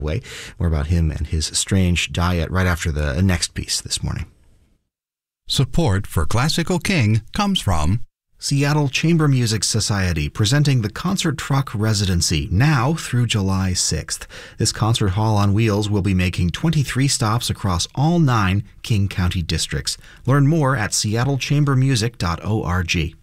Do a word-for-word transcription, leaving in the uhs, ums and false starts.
way. More about him and his strange diet right after the next piece this morning. Support for Classical King comes from Seattle Chamber Music Society, presenting the Concert Truck Residency now through July sixth. This concert hall on wheels will be making twenty-three stops across all nine King County districts. Learn more at seattle chamber music dot org.